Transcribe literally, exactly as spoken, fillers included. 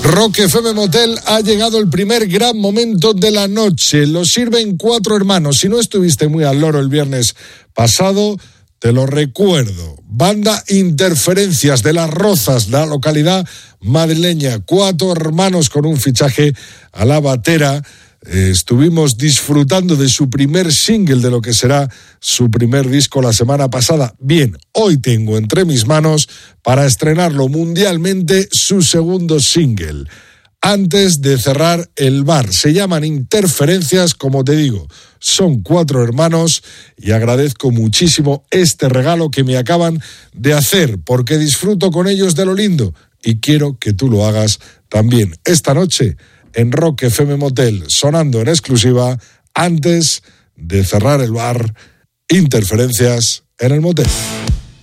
Rock F M Motel, ha llegado el primer gran momento de la noche. Lo sirven Cuatro Hermanos. Si no estuviste muy al loro el viernes pasado, te lo recuerdo. Banda Interferencias de Las Rozas, la localidad madrileña. Cuatro Hermanos con un fichaje a la batera. Eh, estuvimos disfrutando de su primer single, de lo que será su primer disco la semana pasada. Bien, hoy tengo entre mis manos, para estrenarlo mundialmente, su segundo single. Antes de cerrar el bar, se llaman Interferencias, como te digo, son Cuatro Hermanos y agradezco muchísimo este regalo que me acaban de hacer, porque disfruto con ellos de lo lindo y quiero que tú lo hagas también esta noche en Rock F M Motel, sonando en exclusiva antes de cerrar el bar, Interferencias en el motel.